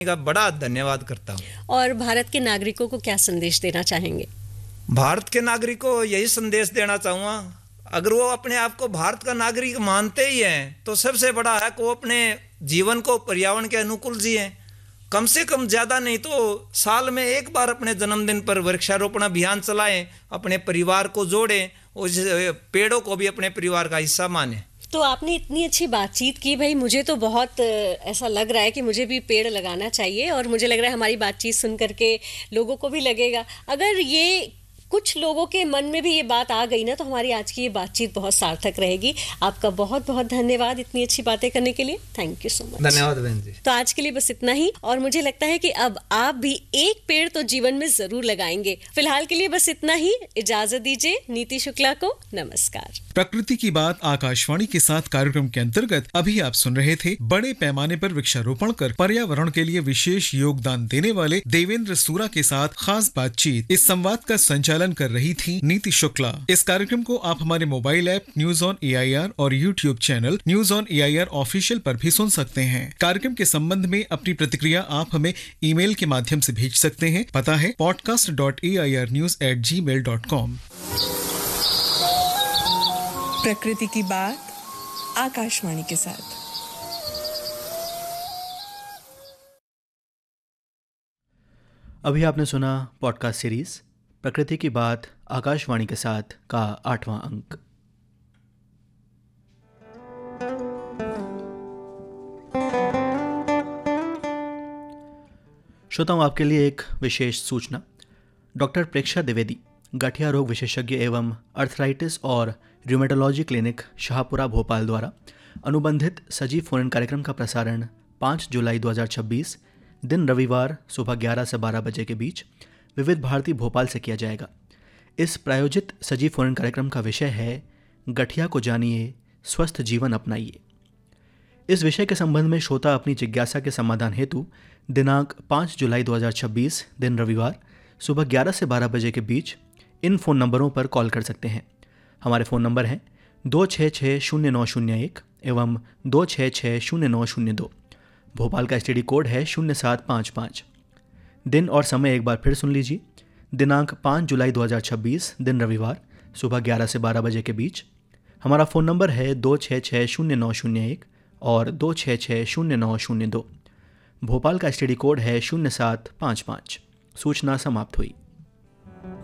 का बड़ा धन्यवाद करता हूँ। और भारत के नागरिकों को क्या संदेश देना चाहेंगे? भारत के नागरिकों को यही संदेश देना चाहूँगा, अगर वो अपने आप को भारत का नागरिक मानते ही हैं तो सबसे बड़ा है कि वो अपने जीवन को पर्यावरण के अनुकूल जिए। कम से कम ज़्यादा नहीं तो साल में एक बार अपने जन्मदिन पर वृक्षारोपण अभियान चलाएं, अपने परिवार को जोड़ें, उस पेड़ों को भी अपने परिवार का हिस्सा माने। तो आपने इतनी अच्छी बातचीत की भाई, मुझे तो बहुत ऐसा लग रहा है कि मुझे भी पेड़ लगाना चाहिए, और मुझे लग रहा है हमारी बातचीत सुन करके लोगों को भी लगेगा। अगर ये कुछ लोगों के मन में भी ये बात आ गई ना, तो हमारी आज की ये बातचीत बहुत सार्थक रहेगी। आपका बहुत बहुत धन्यवाद इतनी अच्छी बातें करने के लिए। Thank you so much. धन्यवाद बहन जी। तो आज के लिए बस इतना ही, और मुझे लगता है कि अब आप भी एक पेड़ तो जीवन में जरूर लगाएंगे। फिलहाल के लिए बस इतना ही, इजाजत दीजिए नीति शुक्ला को। नमस्कार। प्रकृति की बात आकाशवाणी के साथ कार्यक्रम के अंतर्गत अभी आप सुन रहे थे बड़े पैमाने पर वृक्षारोपण कर पर्यावरण के लिए विशेष योगदान देने वाले देवेंद्र सूरा के साथ खास बातचीत। इस संवाद का संचालन कर रही थी नीति शुक्ला। इस कार्यक्रम को आप हमारे mobile app news on AIR और YouTube channel news on AIR official पर भी सुन सकते हैं। कार्यक्रम के संबंध में अपनी प्रतिक्रिया आप हमें ईमेल के माध्यम से भेज सकते हैं। पता है podcast.airnews@gmail.com। प्रकृति की बात आकाशवाणी के साथ। अभी आपने सुना पॉडकास्ट सीरीज प्रकृति की बात आकाशवाणी के साथ का 8वां अंक। श्रोताओं, आपके लिए एक विशेष सूचना। डॉक्टर प्रेक्षा द्विवेदी, गठिया रोग विशेषज्ञ एवं अर्थराइटिस और र्यूमेटोलॉजी क्लिनिक शाहपुरा भोपाल द्वारा अनुबंधित सजीव फोन इन कार्यक्रम का प्रसारण 5 जुलाई 2026 दिन रविवार सुबह 11 से 12 बजे के बीच विविध भारती भोपाल से किया जाएगा। इस प्रायोजित सजीव फोन इन कार्यक्रम का विषय है गठिया को जानिए, स्वस्थ जीवन अपनाइए। इस विषय के संबंध में श्रोता अपनी जिज्ञासा के समाधान हेतु दिनांक 5 जुलाई 2026 दिन रविवार सुबह 11 से 12 बजे के बीच इन फ़ोन नंबरों पर कॉल कर सकते हैं। हमारे फ़ोन नंबर हैं 2660901 एवं 2660902। भोपाल का STD कोड है 0755। दिन और समय एक बार फिर सुन लीजिए। दिनांक 5 जुलाई 2026 दिन रविवार सुबह 11 से 12 बजे के बीच हमारा फ़ोन नंबर है 2660901 और 2660902। भोपाल का STD कोड है 0755। सूचना समाप्त हुई।